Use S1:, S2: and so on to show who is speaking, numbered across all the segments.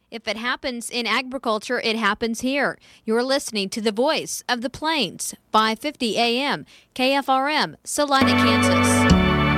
S1: If it happens in agriculture, it happens here. You're listening to the Voice of the Plains, 550 AM, KFRM, Salina, Kansas.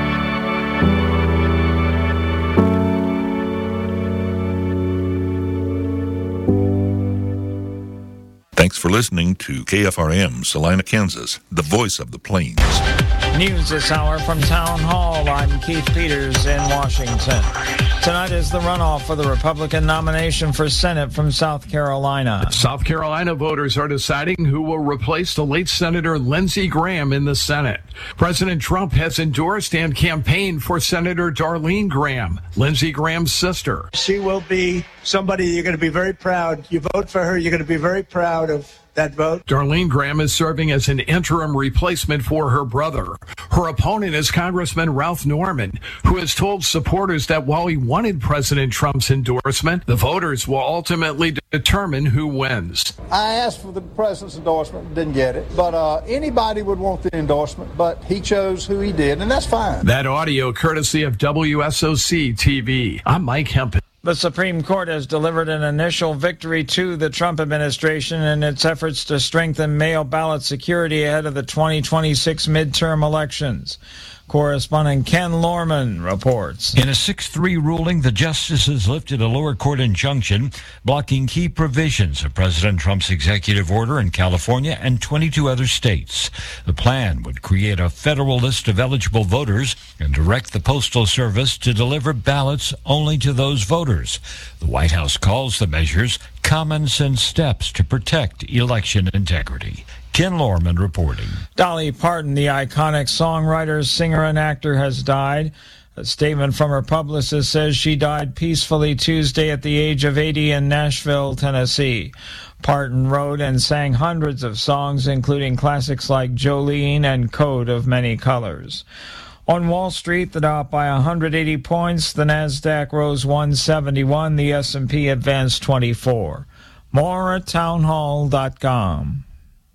S2: Thanks for listening to KFRM, Salina, Kansas, the Voice of the Plains.
S3: News this hour from Town Hall. I'm Keith Peters in Washington. Tonight is the runoff for the Republican nomination for Senate from South Carolina.
S4: South Carolina voters are deciding who will replace the late Senator Lindsey Graham in the Senate. President Trump has endorsed and campaigned for Senator Darlene Graham, Lindsey Graham's sister.
S5: She will be somebody you're going to be very proud. You vote for her, you're going to be very proud of that vote.
S4: Darlene Graham is serving as an interim replacement for her brother. Her opponent is Congressman Ralph Norman, who has told supporters that while he wanted President Trump's endorsement, the voters will ultimately determine who wins.
S6: I asked for the president's endorsement, didn't get it, but anybody would want the endorsement, but he chose who he did, and that's fine.
S4: That audio courtesy of WSOC TV. I'm Mike Hempel.
S3: The Supreme Court has delivered an initial victory to the Trump administration in its efforts to strengthen mail ballot security ahead of the 2026 midterm elections. Correspondent Ken Lorman reports.
S7: In a 6-3 ruling, the justices lifted a lower court injunction blocking key provisions of President Trump's executive order in California and 22 other states. The plan would create a federal list of eligible voters and direct the Postal Service to deliver ballots only to those voters. The White House calls the measures common sense steps to protect election integrity. Ken Lorman reporting.
S3: Dolly Parton, the iconic songwriter, singer, and actor, has died. A statement from her publicist says she died peacefully Tuesday at the age of 80 in Nashville, Tennessee. Parton wrote and sang hundreds of songs, including classics like Jolene and Coat of Many Colors. On Wall Street, the Dow up by 180 points, the Nasdaq rose 171, the S&P advanced 24. More at townhall.com.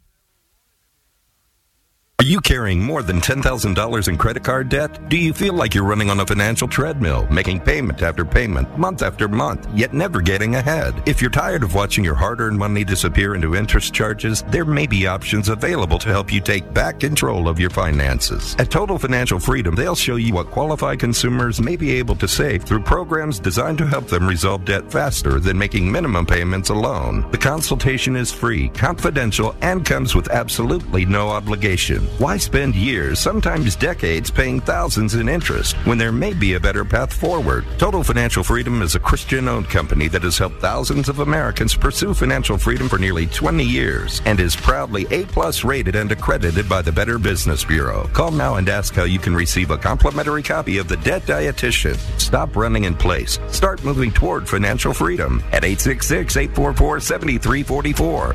S8: Are you carrying more than $10,000 in credit card debt? Do you feel like you're running on a financial treadmill, making payment after payment, month after month, yet never getting ahead? If you're tired of watching your hard-earned money disappear into interest charges, there may be options available to help you take back control of your finances. At Total Financial Freedom, they'll show you what qualified consumers may be able to save through programs designed to help them resolve debt faster than making minimum payments alone. The consultation is free, confidential, and comes with absolutely no obligation. Why spend years, sometimes decades, paying thousands in interest when there may be a better path forward? Total Financial Freedom is a Christian-owned company that has helped thousands of Americans pursue financial freedom for nearly 20 years and is proudly A+ rated and accredited by the Better Business Bureau. Call now and ask how you can receive a complimentary copy of The Debt Dietitian. Stop running in place. Start moving toward financial freedom at 866-844-7344.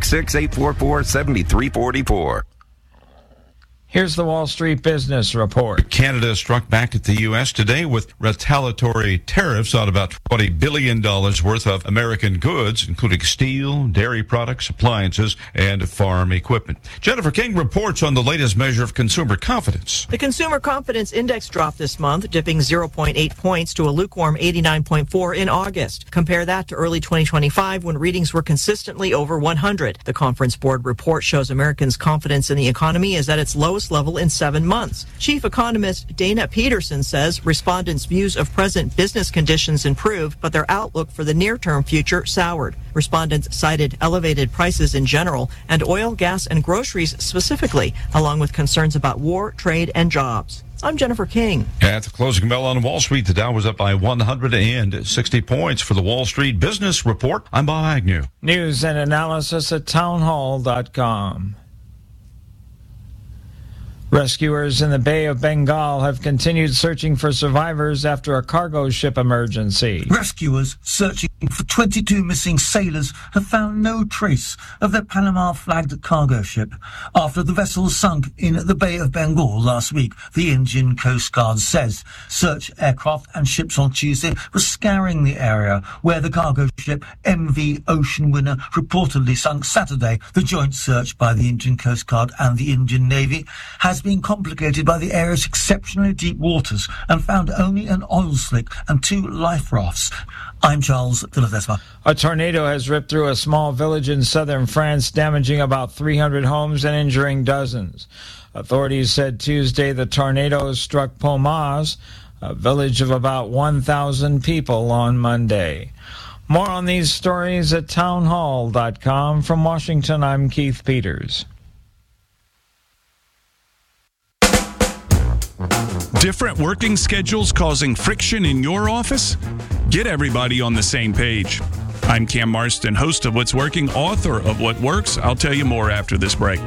S8: 866-844-7344.
S3: Here's the Wall Street Business Report.
S9: Canada struck back at the U.S. today with retaliatory tariffs on about $20 billion worth of American goods, including steel, dairy products, appliances, and farm equipment. Jennifer King reports on the latest measure of consumer confidence.
S10: The Consumer Confidence Index dropped this month, dipping 0.8 points to a lukewarm 89.4 in August. Compare that to early 2025 when readings were consistently over 100. The Conference Board report shows Americans' confidence in the economy is at its lowest level in 7 months. Chief economist Dana Peterson says respondents' views of present business conditions improved, but their outlook for the near-term future soured. Respondents cited elevated prices in general and oil, gas, and groceries specifically, along with concerns about war, trade, and jobs. I'm Jennifer King.
S9: At the closing bell on Wall Street, the Dow was up by 160 points. For the Wall Street Business Report, I'm Bob Agnew.
S3: News and analysis at townhall.com. Rescuers in the Bay of Bengal have continued searching for survivors after a cargo ship emergency.
S11: Rescuers searching for 22 missing sailors have found no trace of their Panama-flagged cargo ship after the vessel sunk in the Bay of Bengal last week, the Indian Coast Guard says. Search aircraft and ships on Tuesday were scouring the area where the cargo ship MV Ocean Winner reportedly sunk Saturday. The joint search by the Indian Coast Guard and the Indian Navy has has been complicated by the area's exceptionally deep waters and found only an oil slick and 2 life rafts. I'm Charles de Ledesma.
S3: A tornado has ripped through a small village in southern France, damaging about 300 homes and injuring dozens. Authorities said Tuesday the tornado struck Pomas, a village of about 1,000 people, on Monday. More on these stories at townhall.com. From Washington, I'm Keith Peters.
S12: Different working schedules causing friction in your office? Get everybody on the same page. I'm Cam Marston, host of What's Working, author of What Works. I'll tell you more after this break.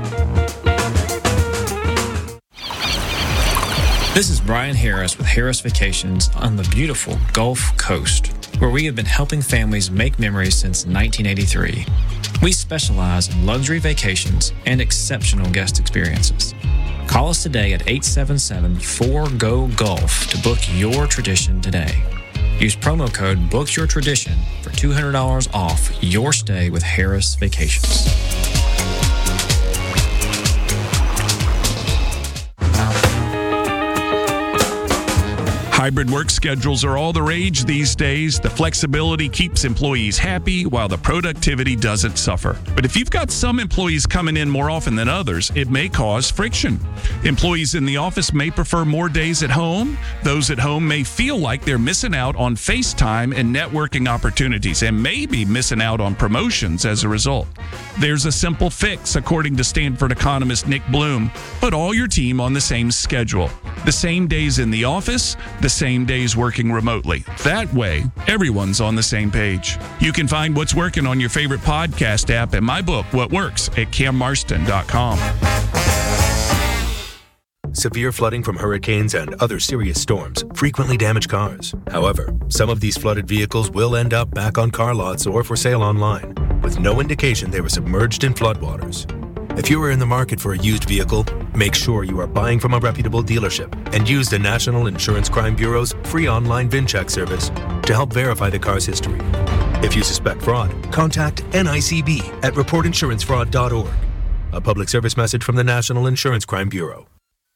S13: This is Brian Harris with Harris Vacations on the beautiful Gulf Coast, where we have been helping families make memories since 1983. We specialize in luxury vacations and exceptional guest experiences. Call us today at 877-4GO-GULF to book your tradition today. Use promo code BOOKYOURTRADITION for $200 off your stay with Harris Vacations.
S12: Hybrid work schedules are all the rage these days. The flexibility keeps employees happy while the productivity doesn't suffer. But if you've got some employees coming in more often than others, it may cause friction. Employees in the office may prefer more days at home. Those at home may feel like they're missing out on FaceTime and networking opportunities and may be missing out on promotions as a result. There's a simple fix, according to Stanford economist Nick Bloom. Put all your team on the same schedule. The same days in the office, the same days working remotely. That way, everyone's on the same page. You can find What's Working on your favorite podcast app and my book, What Works, at cammarston.com.
S14: Severe flooding from hurricanes and other serious storms frequently damage cars. However, some of these flooded vehicles will end up back on car lots or for sale online, with no indication they were submerged in floodwaters. If you are in the market for a used vehicle, make sure you are buying from a reputable dealership and use the National Insurance Crime Bureau's free online VIN check service to help verify the car's history. If you suspect fraud, contact NICB at reportinsurancefraud.org. A public service message from the National Insurance Crime Bureau.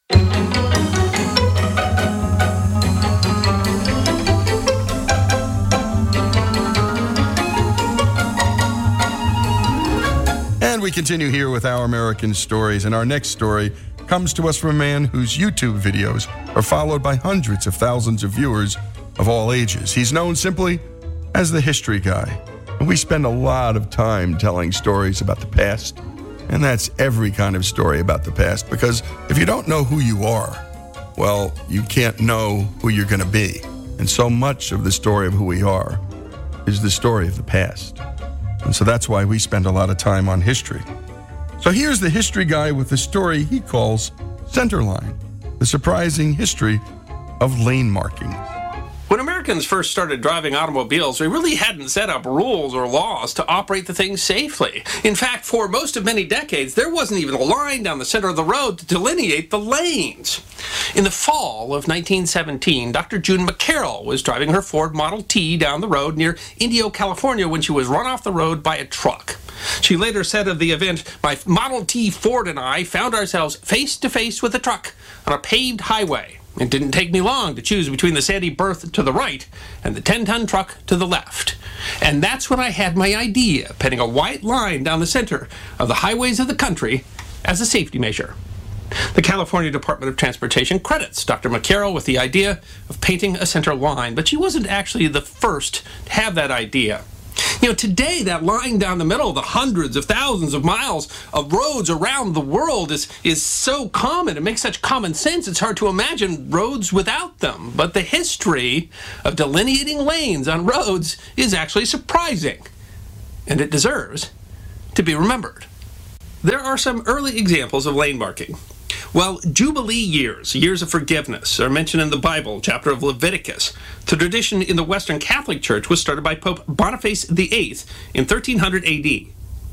S15: And we continue here with Our American Stories, and our next story comes to us from a man whose YouTube videos are followed by hundreds of thousands of viewers of all ages. He's known simply as the History Guy, and we spend a lot of time telling stories about the past, and that's every kind of story about the past, because if you don't know who you are, well, you can't know who you're going to be. And so much of the story of who we are is the story of the past. And so that's why we spend a lot of time on history. So here's the History Guy with the story he calls Centerline, the surprising history of lane marking.
S16: When Americans first started driving automobiles, we really hadn't set up rules or laws to operate the thing safely. In fact, for most of many decades, there wasn't even a line down the center of the road to delineate the lanes. In the fall of 1917, Dr. June McCarroll was driving her Ford Model T down the road near Indio, California, when she was run off the road by a truck. She later said of the event, "My Model T Ford and I found ourselves face to face with a truck on a paved highway. It didn't take me long to choose between the sandy berth to the right and the 10-ton truck to the left. And that's when I had my idea, painting a white line down the center of the highways of the country as a safety measure." The California Department of Transportation credits Dr. McCarroll with the idea of painting a center line, but she wasn't actually the first to have that idea. You know, today that line down the middle of the hundreds of thousands of miles of roads around the world is so common. It makes such common sense. It's hard to imagine roads without them. But the history of delineating lanes on roads is actually surprising, and it deserves to be remembered. There are some early examples of lane marking. Well, Jubilee years, years of forgiveness, are mentioned in the Bible, chapter of Leviticus. The tradition in the Western Catholic Church was started by Pope Boniface VIII in 1300 AD.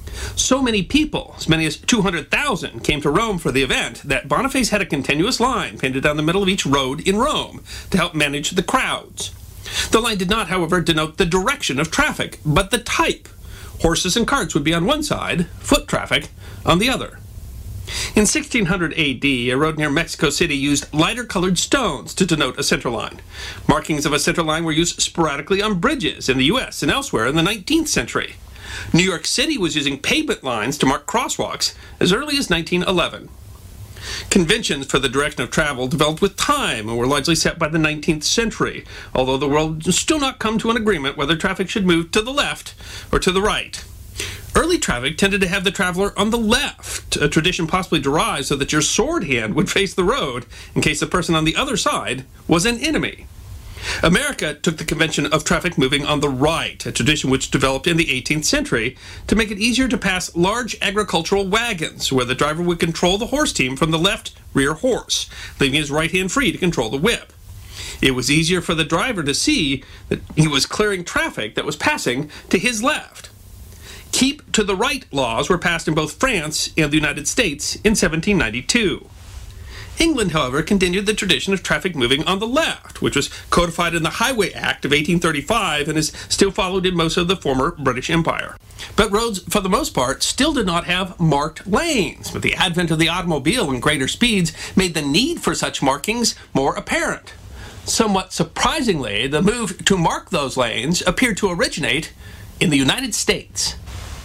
S16: So many people, as many as 200,000, came to Rome for the event that Boniface had a continuous line painted down the middle of each road in Rome to help manage the crowds. The line did not, however, denote the direction of traffic, but the type. Horses and carts would be on one side, foot traffic on the other. In 1600 AD, a road near Mexico City used lighter-colored stones to denote a center line. Markings of a center line were used sporadically on bridges in the U.S. and elsewhere in the 19th century. New York City was using pavement lines to mark crosswalks as early as 1911. Conventions for the direction of travel developed with time and were largely set by the 19th century, although the world has still not come to an agreement whether traffic should move to the left or to the right. Early traffic tended to have the traveler on the left, a tradition possibly derived so that your sword hand would face the road in case the person on the other side was an enemy. America took the convention of traffic moving on the right, a tradition which developed in the 18th century to make it easier to pass large agricultural wagons, where the driver would control the horse team from the left rear horse, leaving his right hand free to control the whip. It was easier for the driver to see that he was clearing traffic that was passing to his left. Keep to the right laws were passed in both France and the United States in 1792. England, however, continued the tradition of traffic moving on the left, which was codified in the Highway Act of 1835 and is still followed in most of the former British Empire. But roads, for the most part, still did not have marked lanes, but the advent of the automobile and greater speeds made the need for such markings more apparent. Somewhat surprisingly, the move to mark those lanes appeared to originate in the United States.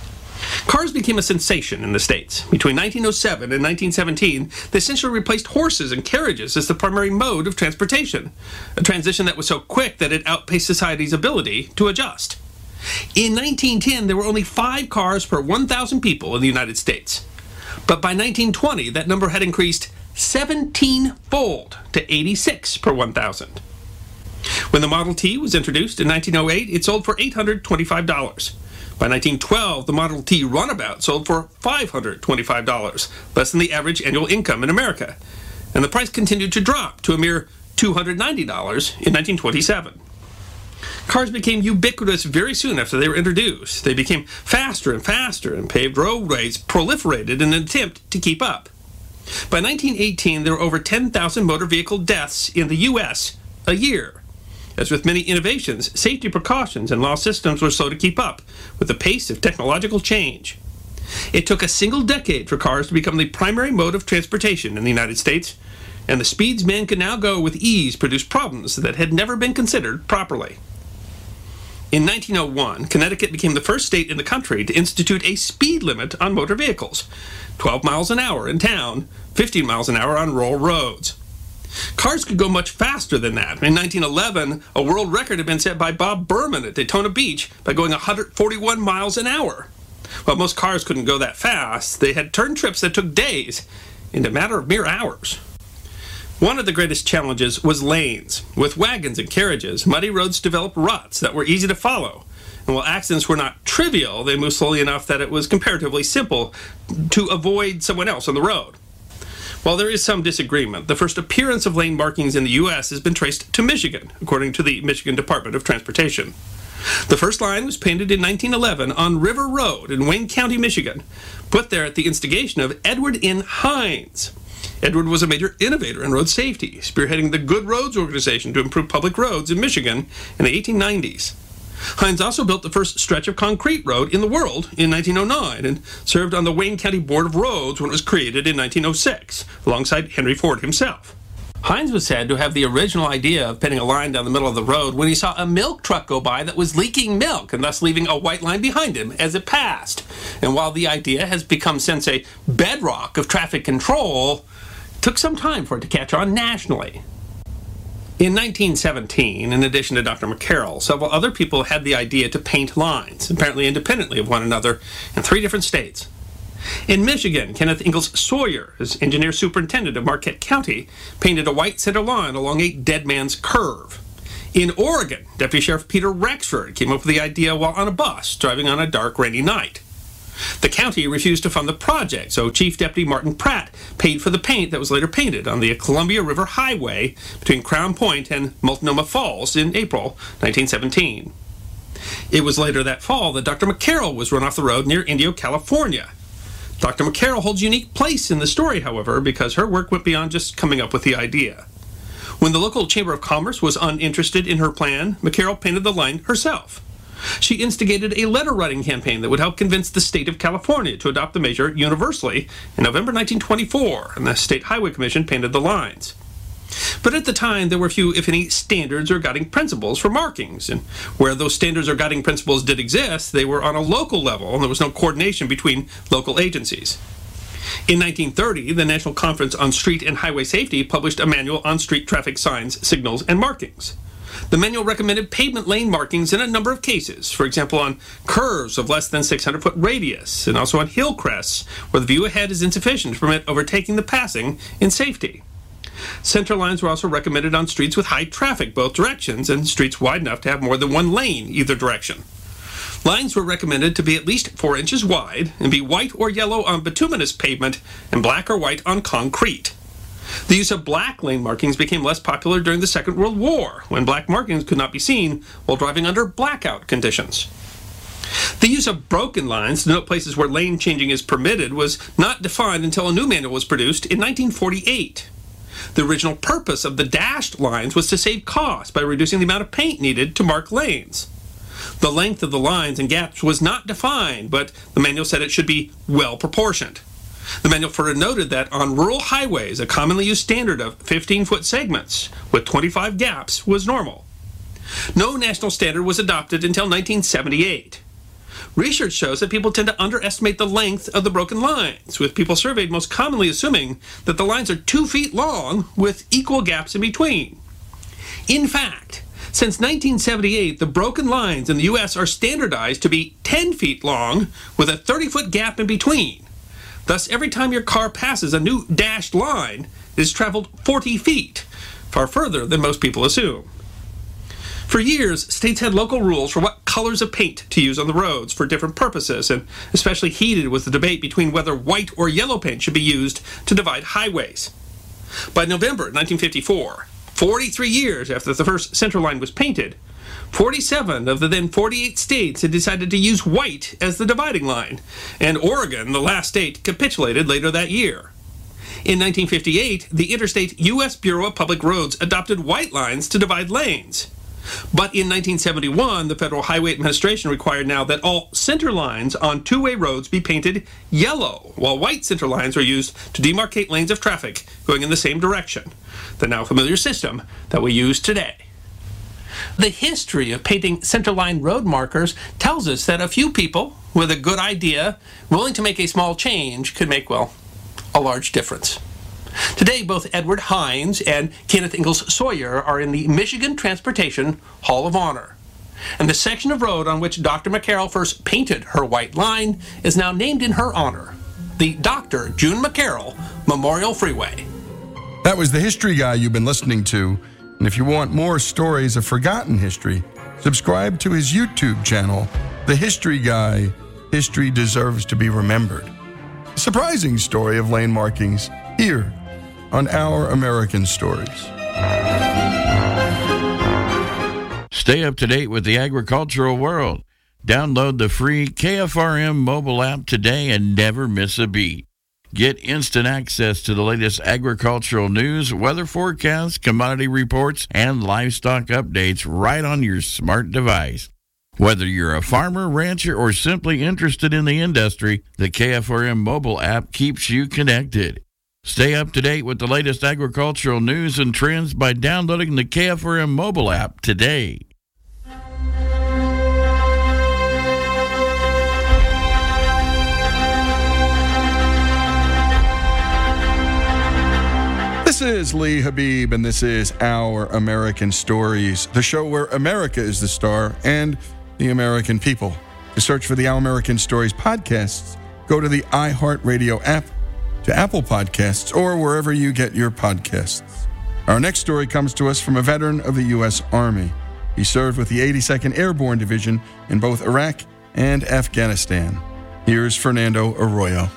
S16: Cars became a sensation in the States. Between 1907 and 1917, they essentially replaced horses and carriages as the primary mode of transportation, a transition that was so quick that it outpaced society's ability to adjust. In 1910, there were only 5 cars per 1,000 people in the United States. But by 1920, that number had increased 17-fold to 86 per 1,000. When the Model T was introduced in 1908, it sold for $825. By 1912, the Model T runabout sold for $525, less than the average annual income in America, and the price continued to drop to a mere $290 in 1927. Cars became ubiquitous very soon after they were introduced. They became faster and faster, and paved roadways proliferated in an attempt to keep up. By 1918, there were over 10,000 motor vehicle deaths in the U.S. a year. As with many innovations, safety precautions and law systems were slow to keep up with the pace of technological change. It took a single decade for cars to become the primary mode of transportation in the United States, and the speeds men could now go with ease produced problems that had never been considered properly. In 1901, Connecticut became the first state in the country to institute a speed limit on motor vehicles, 12 miles an hour in town, 15 miles an hour on rural roads. Cars could go much faster than that. In 1911, a world record had been set by Bob Berman at Daytona Beach by going 141 miles an hour. While most cars couldn't go that fast, they had turned trips that took days into a matter of mere hours. One of the greatest challenges was lanes. With wagons and carriages, muddy roads developed ruts that were easy to follow. And while accidents were not trivial, they moved slowly enough that it was comparatively simple to avoid someone else on the road. While there is some disagreement, the first appearance of lane markings in the U.S. has been traced to Michigan, according to the Michigan Department of Transportation. The first line was painted in 1911 on River Road in Wayne County, Michigan, put there at the instigation of Edward N. Hines. Edward was a major innovator in road safety, spearheading the Good Roads organization to improve public roads in Michigan in the 1890s. Hines also built the first stretch of concrete road in the world in 1909 and served on the Wayne County Board of Roads when it was created in 1906, alongside Henry Ford himself. Hines was said to have the original idea of pinning a line down the middle of the road when he saw a milk truck go by that was leaking milk and thus leaving a white line behind him as it passed. And while the idea has become since a bedrock of traffic control, it took some time for it to catch on nationally. In 1917, in addition to Dr. McCarroll, several other people had the idea to paint lines, apparently independently of one another, in 3 different states. In Michigan, Kenneth Ingalls Sawyer, as engineer superintendent of Marquette County, painted a white center line along a dead man's curve. In Oregon, Deputy Sheriff Peter Rexford came up with the idea while on a bus driving on a dark, rainy night. The county refused to fund the project, so Chief Deputy Martin Pratt paid for the paint that was later painted on the Columbia River Highway between Crown Point and Multnomah Falls in April 1917. It was later that fall that Dr. McCarroll was run off the road near Indio, California. Dr. McCarroll holds a unique place in the story, however, because her work went beyond just coming up with the idea. When the local Chamber of Commerce was uninterested in her plan, McCarroll painted the line herself. She instigated a letter-writing campaign that would help convince the state of California to adopt the measure universally in November 1924, and the State Highway Commission painted the lines. But at the time, there were few, if any, standards or guiding principles for markings, and where those standards or guiding principles did exist, they were on a local level, and there was no coordination between local agencies. In 1930, the National Conference on Street and Highway Safety published a manual on street traffic signs, signals, and markings. The manual recommended pavement lane markings in a number of cases, for example on curves of less than 600-foot radius, and also on hill crests where the view ahead is insufficient to permit overtaking the passing in safety. Center lines were also recommended on streets with high traffic both directions and streets wide enough to have more than one lane either direction. Lines were recommended to be at least 4 inches wide and be white or yellow on bituminous pavement and black or white on concrete. The use of black lane markings became less popular during the Second World War, when black markings could not be seen while driving under blackout conditions. The use of broken lines to note places where lane changing is permitted was not defined until a new manual was produced in 1948. The original purpose of the dashed lines was to save cost by reducing the amount of paint needed to mark lanes. The length of the lines and gaps was not defined, but the manual said it should be well proportioned. The manual further noted that on rural highways, a commonly used standard of 15-foot segments with 25 gaps was normal. No national standard was adopted until 1978. Research shows that people tend to underestimate the length of the broken lines, with people surveyed most commonly assuming that the lines are 2 feet long with equal gaps in between. In fact, since 1978, the broken lines in the U.S. are standardized to be 10 feet long with a 30-foot gap in between. Thus, every time your car passes a new dashed line, it has traveled 40 feet, far further than most people assume. For years, states had local rules for what colors of paint to use on the roads for different purposes, and especially heated was the debate between whether white or yellow paint should be used to divide highways. By November 1954, 43 years after the first center line was painted, 47 of the then 48 states had decided to use white as the dividing line, and Oregon, the last state, capitulated later that year. In 1958, the Interstate U.S. Bureau of Public Roads adopted white lines to divide lanes. But in 1971, the Federal Highway Administration required now that all center lines on two-way roads be painted yellow, while white center lines are used to demarcate lanes of traffic going in the same direction, the now familiar system that we use today. The history of painting centerline road markers tells us that a few people with a good idea, willing to make a small change, could make, well, a large difference. Today, both Edward Hines and Kenneth Ingalls Sawyer are in the Michigan Transportation Hall of Honor. And the section of road on which Dr. McCarroll first painted her white line is now named in her honor, the Dr. June McCarroll Memorial Freeway.
S15: That was the History Guy you've been listening to. And if you want more stories of forgotten history, subscribe to his YouTube channel, The History Guy. History deserves to be remembered. A surprising story of lane markings here on Our American Stories.
S17: Stay up to date with the agricultural world. Download the free KFRM mobile app today and never miss a beat. Get instant access to the latest agricultural news, weather forecasts, commodity reports, and livestock updates right on your smart device. Whether you're a farmer, rancher, or simply interested in the industry, the KFRM mobile app keeps you connected. Stay up to date with the latest agricultural news and trends by downloading the KFRM mobile app today.
S15: This is Lee Habib, and this is Our American Stories, the show where America is the star and the American people. To search for the Our American Stories podcasts, go to the iHeartRadio app, to Apple Podcasts, or wherever you get your podcasts. Our next story comes to us from a veteran of the U.S. Army. He served with the 82nd Airborne Division in both Iraq and Afghanistan. Here's Fernando Arroyo.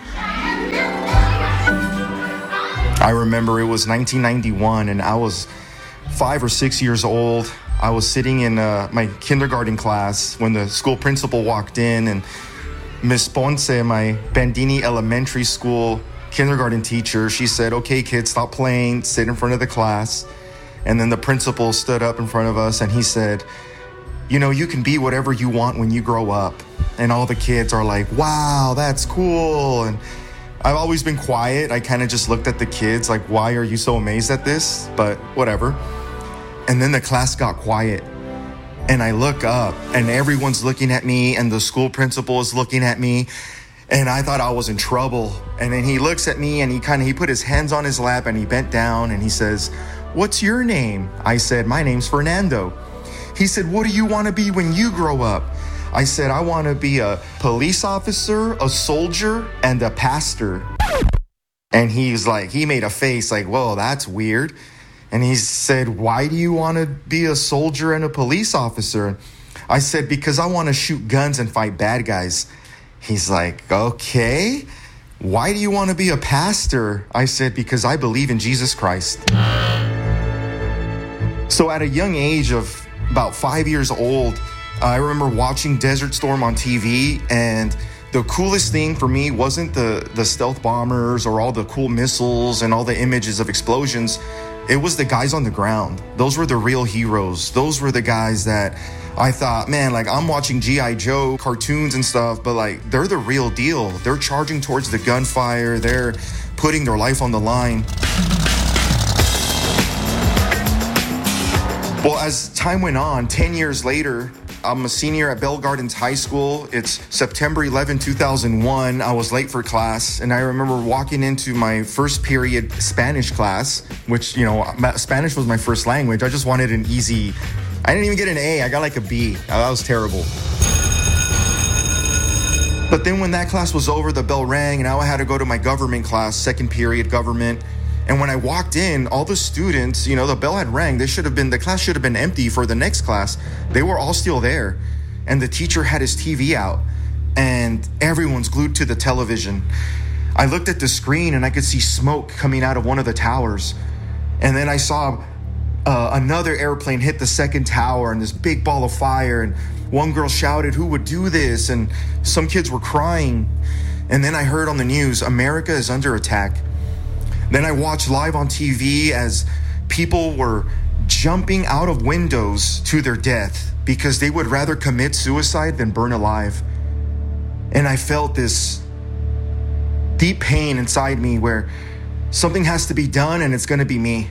S18: I remember it was 1991, and I was 5 or 6 years old. I was sitting in my kindergarten class when the school principal walked in, and Miss Ponce, my Bandini Elementary School kindergarten teacher, she said, "Okay, kids, stop playing, sit in front of the class." And then the principal stood up in front of us, and he said, you know, you can be whatever you want when you grow up. And all the kids are like, wow, that's cool. And I've always been quiet. I kind of just looked at the kids like, why are you so amazed at this? But whatever. And then the class got quiet. And I look up and everyone's looking at me and the school principal is looking at me. And I thought I was in trouble. And then he looks at me and he put his hands on his lap and he bent down and he says, what's your name? I said, my name's Fernando. He said, what do you want to be when you grow up? I said, I want to be a police officer, a soldier, and a pastor. And he's like, he made a face like, whoa, that's weird. And he said, why do you want to be a soldier and a police officer? I said, because I want to shoot guns and fight bad guys. He's like, okay. Why do you want to be a pastor? I said, because I believe in Jesus Christ. So at a young age of about 5 years old, I remember watching Desert Storm on TV, and the coolest thing for me wasn't the stealth bombers or all the cool missiles and all the images of explosions. It was the guys on the ground. Those were the real heroes. Those were the guys that I thought, man, like I'm watching G.I. Joe cartoons and stuff, but like they're the real deal. They're charging towards the gunfire. They're putting their life on the line. Well, as time went on, 10 years later, I'm a senior at Bell Gardens High School. It's September 11, 2001. I was late for class, and I remember walking into my first period Spanish class, which, you know, Spanish was my first language. I just wanted an easy, I didn't even get an A. I got like a B. That was terrible. But then when that class was over, the bell rang, and now I had to go to my government class, second period government. And when I walked in, all the students, you know, the bell had rang. The class should have been empty for the next class. They were all still there. And the teacher had his TV out. And everyone's glued to the television. I looked at the screen and I could see smoke coming out of one of the towers. And then I saw another airplane hit the second tower and this big ball of fire. And one girl shouted, who would do this? And some kids were crying. And then I heard on the news, America is under attack. Then I watched live on TV as people were jumping out of windows to their death because they would rather commit suicide than burn alive. And I felt this deep pain inside me where something has to be done and it's going to be me.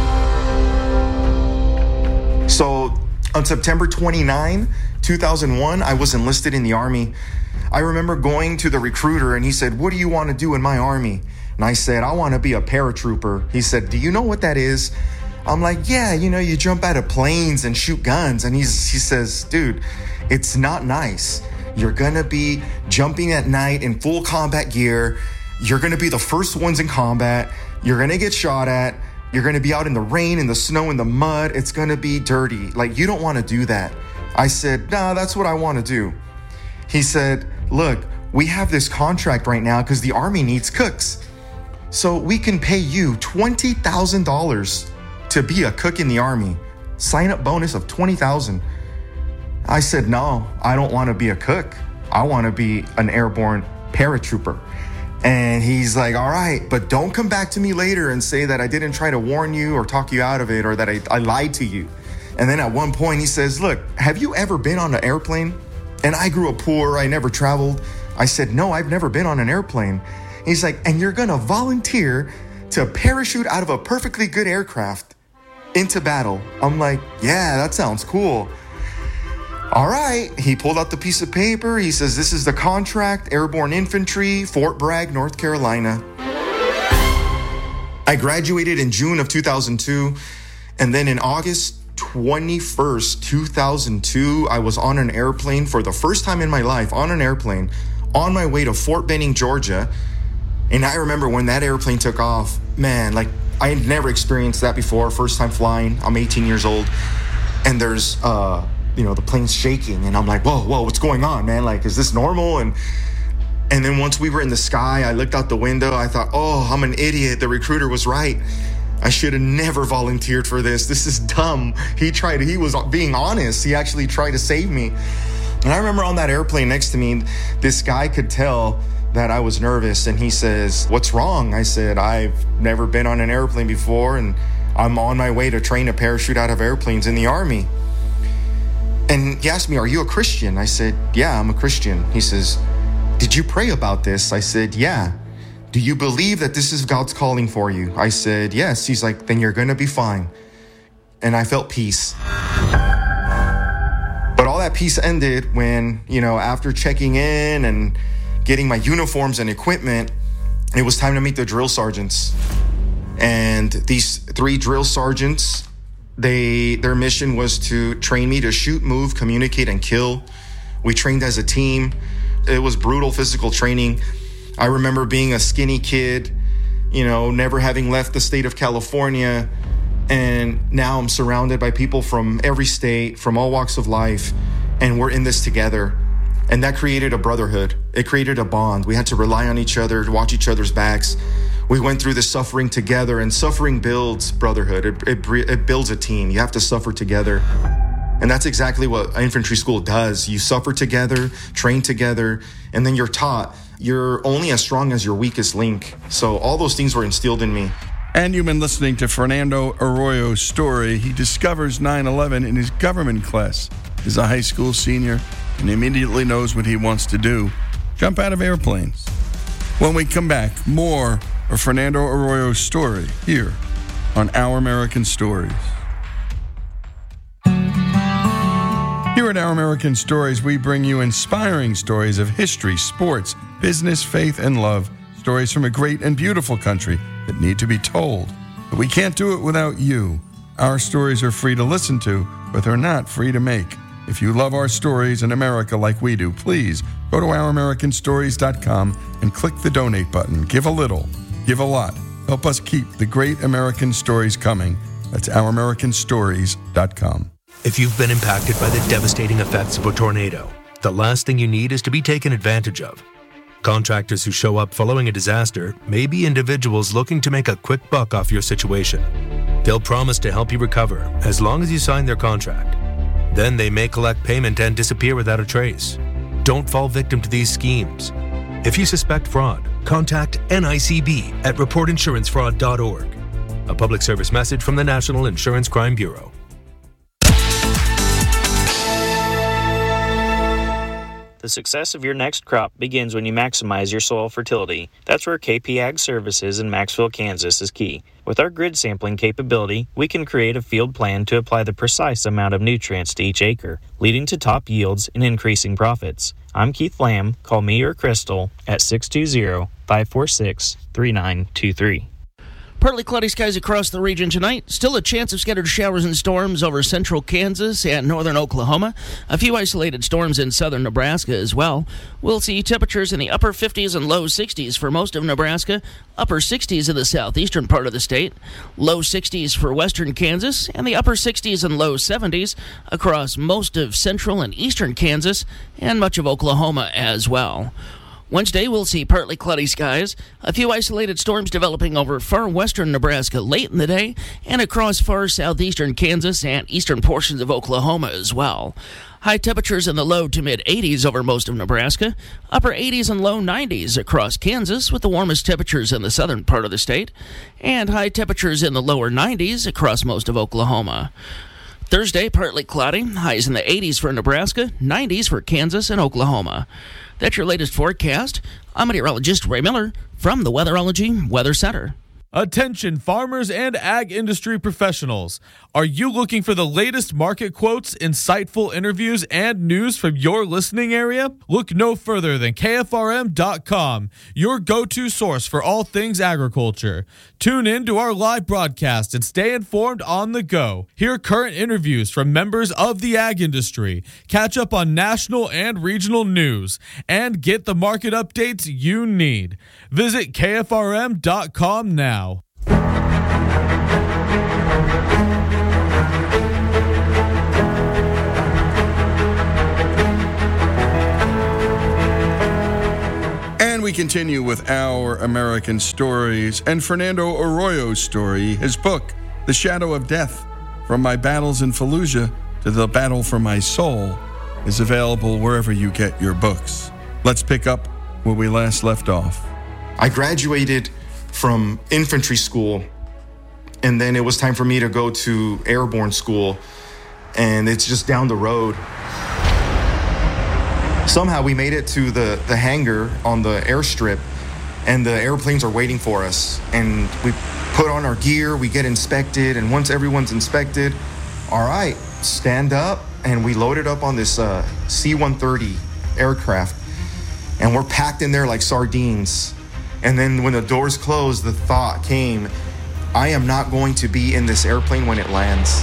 S18: So on September 29, 2001, I was enlisted in the Army. I remember going to the recruiter and he said, what do you want to do in my Army? And I said, I want to be a paratrooper. He said, do you know what that is? I'm like, yeah, you know, you jump out of planes and shoot guns. And he says, dude, it's not nice. You're going to be jumping at night in full combat gear. You're going to be the first ones in combat. You're going to get shot at. You're going to be out in the rain, in the snow, in the mud. It's going to be dirty. Like, you don't want to do that. I said, no, that's what I want to do. He said, look, we have this contract right now because the Army needs cooks. So we can pay you $20,000 to be a cook in the Army. Sign up bonus of $20,000. I said, no, I don't want to be a cook. I want to be an airborne paratrooper. And he's like, all right, but don't come back to me later and say that I didn't try to warn you or talk you out of it or that I lied to you. And then at one point he says, look, have you ever been on an airplane? And I grew up poor. I never traveled. I said, no, I've never been on an airplane. He's like, and you're going to volunteer to parachute out of a perfectly good aircraft into battle. I'm like, yeah, that sounds cool. All right. He pulled out the piece of paper. He says, this is the contract, Airborne Infantry, Fort Bragg, North Carolina. I graduated in June of 2002. And then in August 21st, 2002, I was on an airplane for the first time in my life, on an airplane, on my way to Fort Benning, Georgia. And I remember when that airplane took off, man, like I had never experienced that before. First time flying. I'm 18 years old. And there's, the plane's shaking. And I'm like, whoa, what's going on, man? Like, is this normal? And then once we were in the sky, I looked out the window. I thought, oh, I'm an idiot. The recruiter was right. I should have never volunteered for this. This is dumb. He was being honest. He actually tried to save me. And I remember on that airplane next to me, this guy could tell that I was nervous, and he says, what's wrong? I said, I've never been on an airplane before, and I'm on my way to train to parachute out of airplanes in the Army. And he asked me, "Are you a Christian?" I said, "Yeah, I'm a Christian." He says, "Did you pray about this?" I said, "Yeah." "Do you believe that this is God's calling for you?" I said, "Yes." He's like, "Then you're going to be fine." And I felt peace. But all that peace ended when, after checking in and getting my uniforms and equipment, it was time to meet the drill sergeants. And these 3 drill sergeants, their mission was to train me to shoot, move, communicate, and kill. We trained as a team. It was brutal physical training. I remember being a skinny kid, never having left the state of California. And now I'm surrounded by people from every state, from all walks of life, and we're in this together. And that created a brotherhood. It created a bond. We had to rely on each other, to watch each other's backs. We went through this suffering together, and suffering builds brotherhood. It builds a team. You have to suffer together. And that's exactly what infantry school does. You suffer together, train together, and then you're taught you're only as strong as your weakest link. So all those things were instilled in me.
S15: And you've been listening to Fernando Arroyo's story. He discovers 9/11 in his government class. He's a high school senior and immediately knows what he wants to do: jump out of airplanes. When we come back, more of Fernando Arroyo's story here on Our American Stories. Here at Our American Stories, we bring you inspiring stories of history, sports, business, faith, and love. Stories from a great and beautiful country that need to be told. But we can't do it without you. Our stories are free to listen to, but they're not free to make. If you love our stories in America like we do, please go to ouramericanstories.com and click the donate button. Give a little, give a lot. Help us keep the great American stories coming. That's ouramericanstories.com.
S14: If you've been impacted by the devastating effects of a tornado, the last thing you need is to be taken advantage of. Contractors who show up following a disaster may be individuals looking to make a quick buck off your situation. They'll promise to help you recover as long as you sign their contract. Then they may collect payment and disappear without a trace. Don't fall victim to these schemes. If you suspect fraud, contact NICB at reportinsurancefraud.org. A public service message from the National Insurance Crime Bureau.
S19: The success of your next crop begins when you maximize your soil fertility. That's where KP Ag Services in Maxville, Kansas is key. With our grid sampling capability, we can create a field plan to apply the precise amount of nutrients to each acre, leading to top yields and increasing profits. I'm Keith Lamb. Call me or Crystal at 620-546-3923.
S20: Partly cloudy skies across the region tonight. Still a chance of scattered showers and storms over central Kansas and northern Oklahoma. A few isolated storms in southern Nebraska as well. We'll see temperatures in the upper 50s and low 60s for most of Nebraska. Upper 60s in the southeastern part of the state. Low 60s for western Kansas. And the upper 60s and low 70s across most of central and eastern Kansas and much of Oklahoma as well. Wednesday, we'll see partly cloudy skies, a few isolated storms developing over far western Nebraska late in the day, and across far southeastern Kansas and eastern portions of Oklahoma as well. High temperatures in the low to mid-80s over most of Nebraska, upper 80s and low 90s across Kansas, with the warmest temperatures in the southern part of the state, and high temperatures in the lower 90s across most of Oklahoma. Thursday, partly cloudy, highs in the 80s for Nebraska, 90s for Kansas and Oklahoma. That's your latest forecast. I'm meteorologist Ray Miller from the Weatherology Weather Center.
S21: Attention farmers and ag industry professionals. Are you looking for the latest market quotes, insightful interviews, and news from your listening area? Look no further than KFRM.com, your go-to source for all things agriculture. Tune in to our live broadcast and stay informed on the go. Hear current interviews from members of the ag industry, catch up on national and regional news, and get the market updates you need. Visit KFRM.com now.
S15: And we continue with Our American Stories and Fernando Arroyo's story, his book, The Shadow of Death, From My Battles in Fallujah to the Battle for My Soul, is available wherever you get your books. Let's pick up where we last left off.
S18: I graduated from infantry school, and then it was time for me to go to airborne school. and it's just down the road. Somehow we made it to the hangar on the airstrip, and the airplanes are waiting for us. And we put on our gear, we get inspected, and once everyone's inspected, all right, stand up, and we loaded up on this C-130 aircraft, and we're packed in there like sardines. And then when the doors closed, the thought came, I am not going to be in this airplane when it lands.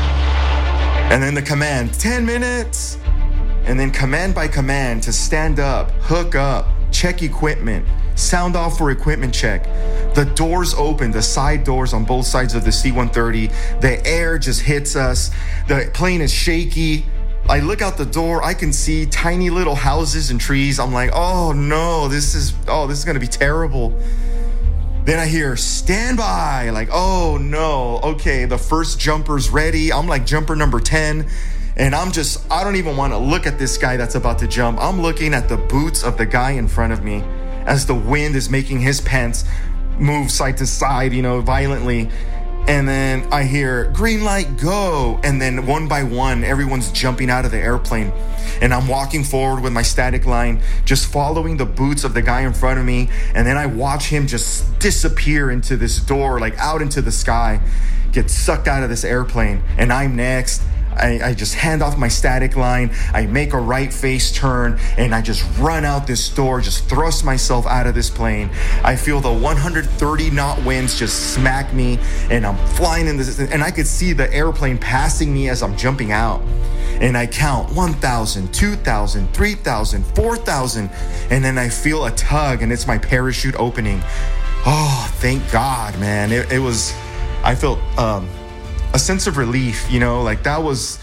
S18: And then the command, 10 minutes. And then command by command to stand up, hook up, check equipment, sound off for equipment check. The doors open, the side doors on both sides of the C-130. The air just hits us. The plane is shaky. I look out the door, I can see tiny little houses and trees. I'm like, oh no, this is gonna be terrible. Then I hear, stand by. Like, oh no, okay, the first jumper's ready. I'm like jumper number 10. And I don't even want to look at this guy that's about to jump. I'm looking at the boots of the guy in front of me as the wind is making his pants move side to side, violently. And then I hear, green light, go. And then one by one, everyone's jumping out of the airplane. And I'm walking forward with my static line, just following the boots of the guy in front of me. And then I watch him just disappear into this door, like out into the sky, get sucked out of this airplane. And I'm next. I just hand off my static line, I make a right face turn, and I just run out this door, just thrust myself out of this plane. I feel the 130 knot winds just smack me, and I'm flying in this, and I could see the airplane passing me as I'm jumping out. And I count 1,000, 2,000, 3,000, 4,000, and then I feel a tug, and it's my parachute opening. Oh, thank God, man. I felt a sense of relief, like that was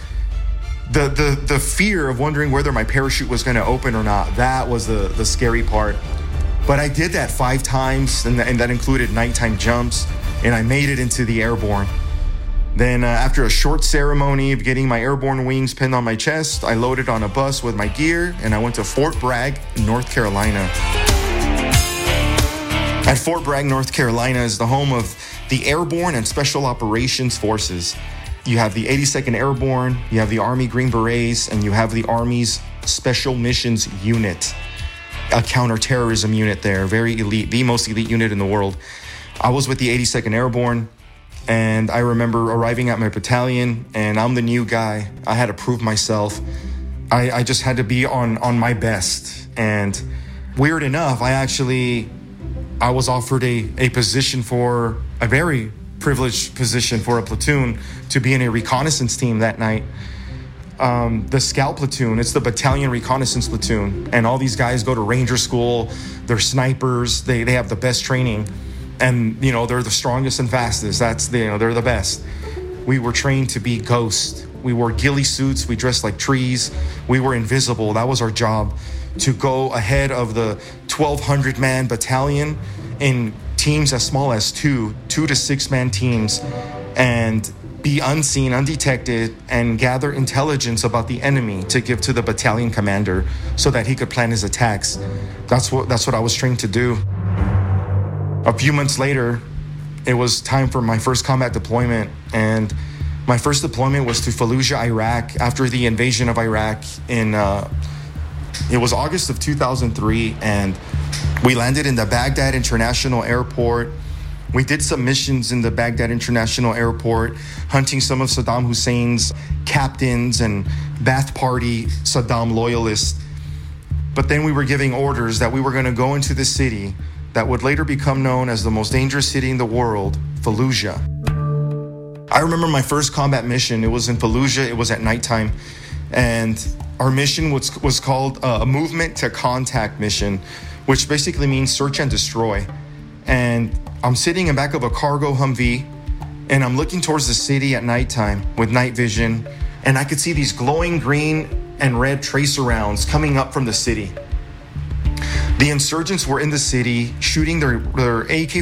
S18: the fear of wondering whether my parachute was going to open or not. That was the scary part. But I did that 5 times, and that included nighttime jumps, and I made it into the airborne. Then after a short ceremony of getting my airborne wings pinned on my chest, I loaded on a bus with my gear, and I went to Fort Bragg, North Carolina. At Fort Bragg, North Carolina is the home of the Airborne and Special Operations Forces. You have the 82nd Airborne, you have the Army Green Berets, and you have the Army's Special Missions Unit, a counterterrorism unit there, very elite, the most elite unit in the world. I was with the 82nd Airborne, and I remember arriving at my battalion, and I'm the new guy. I had to prove myself. I just had to be on my best. And weird enough, I was offered a position for a very privileged position for a platoon to be in a reconnaissance team that night. The scout platoon, it's the battalion reconnaissance platoon. And all these guys go to ranger school. They're snipers. They have the best training. And, they're the strongest and fastest. They're the best. We were trained to be ghosts. We wore ghillie suits. We dressed like trees. We were invisible. That was our job, to go ahead of the 1,200-man battalion in teams as small as 2 to 6 man teams, and be unseen, undetected, and gather intelligence about the enemy to give to the battalion commander so that he could plan his attacks. That's what I was trained to do. A few months later, it was time for my first combat deployment, and my first deployment was to Fallujah, Iraq, after the invasion of Iraq it was August of 2003, and we landed in the Baghdad International Airport. We did some missions in the Baghdad International Airport, hunting some of Saddam Hussein's captains and Ba'ath Party Saddam loyalists. But then we were giving orders that we were going to go into the city that would later become known as the most dangerous city in the world, Fallujah. I remember my first combat mission. It was in Fallujah. It was at nighttime. And our mission was called a movement to contact mission, which basically means search and destroy. And I'm sitting in back of a cargo Humvee, and I'm looking towards the city at nighttime with night vision, and I could see these glowing green and red tracer rounds coming up from the city. The insurgents were in the city shooting their AK